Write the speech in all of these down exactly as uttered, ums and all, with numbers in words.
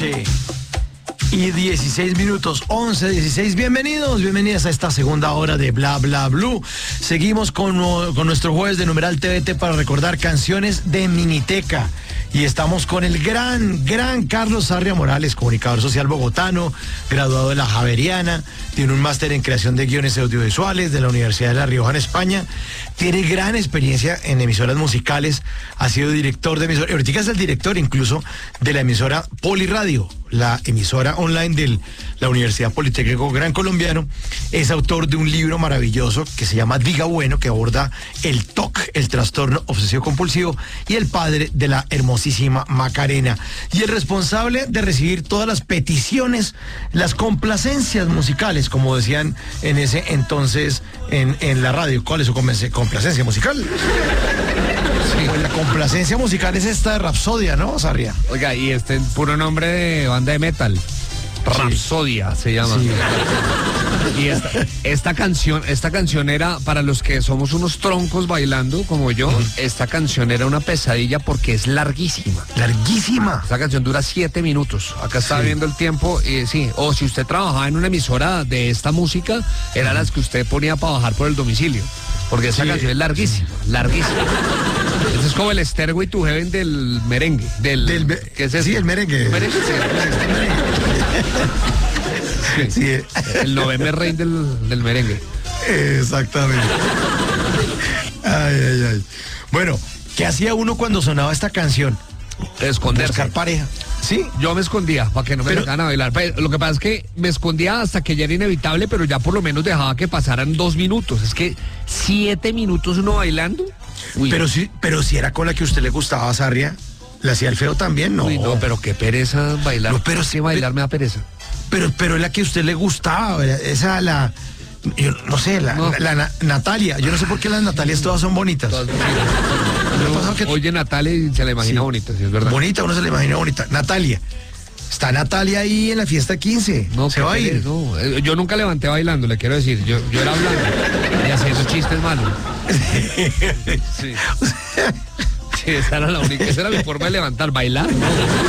noche y dieciséis minutos, once, dieciséis. Bienvenidos, bienvenidas a esta segunda hora de Bla Bla Blue. Seguimos con, con nuestro jueves de Numeral T V T para recordar canciones de Miniteca. Y estamos con el gran, gran Carlos Sarria Morales, comunicador social bogotano, graduado de la Javeriana, tiene un máster en creación de guiones audiovisuales de la Universidad de La Rioja en España, tiene gran experiencia en emisoras musicales, ha sido director de emisora, ahorita es el director incluso de la emisora Poliradio, la emisora online de la Universidad Politécnico Gran Colombiano. Es autor de un libro maravilloso que se llama Diga Bueno, que aborda el T O C, el trastorno obsesivo compulsivo, y el padre de la hermosísima Macarena, y el responsable de recibir todas las peticiones, las complacencias musicales, como decían en ese entonces en, en la radio. ¿Cuál es su complacencia musical? Sí. Pues la complacencia musical es esta de Rapsodia, ¿no, Sarria? Oiga, y este puro nombre de banda de metal. Rapsodia, sí, se llama. Sí. Y esta, esta canción, esta canción era, para los que somos unos troncos bailando como yo, uh-huh. Esta canción era una pesadilla porque es larguísima. Larguísima. Esta canción dura siete minutos. Acá estaba sí. viendo el tiempo y sí. O si usted trabajaba en una emisora de esta música, eran uh-huh. las que usted ponía para bajar por el domicilio. Porque esta sí. canción es larguísima, larguísima. Eso es como el Stairway to Heaven del merengue. Del, del be- ¿qué es eso? Sí, el merengue. ¿El merengue? Sí. Sí. Sí. El noveno rey del, del merengue. Exactamente. Ay, ay, ay. Bueno, ¿qué hacía uno cuando sonaba esta canción? Esconderse. Buscar pareja. ¿Sí? Yo me escondía para que no me pero, sacaran a bailar. Lo que pasa es que me escondía hasta que ya era inevitable, pero ya por lo menos dejaba que pasaran dos minutos. Es que siete minutos uno bailando. Uy. Pero si, pero si era con la que a usted le gustaba, Sarria, ¿le hacía el feo también? No. Uy, no, pero qué pereza bailar. No, pero sí, bailar me da pereza. Pero, pero es la que a usted le gustaba, esa la, yo no sé, la, no. la, la, la Natalia. Yo no sé por qué las Natalias todas son bonitas. Todas, que... Oye, Natalia y se la imagina sí. bonita, sí, es verdad. Bonita, uno se la imagina bonita. Natalia. Está Natalia ahí en la fiesta quince. No, se va a ir. No. Yo nunca levanté bailando, le quiero decir. Yo, yo era hablando y hacía esos chistes malos. Sí. Sí, esa era la única, esa era mi forma de levantar, bailar, ¿no?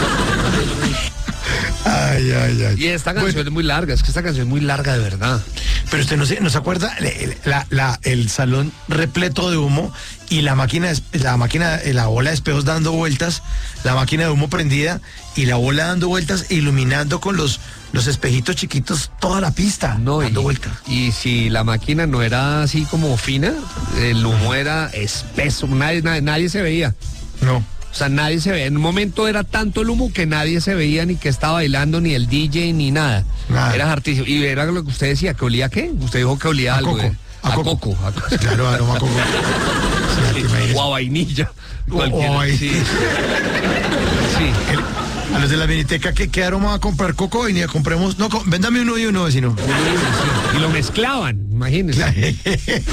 Ay, ay, ay. Y esta canción bueno, es muy larga, es que esta canción es muy larga de verdad. Pero usted no se, no se acuerda la, la, el salón repleto de humo y la máquina, la máquina, la bola de espejos dando vueltas, la máquina de humo prendida y la bola dando vueltas, iluminando con los, los espejitos chiquitos toda la pista, no, dando y, vueltas. Y si la máquina no era así como fina, el humo era espeso, nadie, nadie, nadie se veía. No. O sea, nadie se veía. En un momento era tanto el humo que nadie se veía ni que estaba bailando, ni el D J, ni nada. nada. Era hartísimo. Y era lo que usted decía, ¿que olía qué? Usted dijo que olía a algo. Coco. De, a, a coco. coco. A coco. Claro, aroma a coco. Sí, o a vainilla. O, o a... Sí. Sí. El, a los de la Miniteca, ¿qué, qué aroma va a comprar? ¿Coco o vainilla? Compremos... No, véndame uno y uno, vecino. Sí. Y lo mezclaban, imagínense.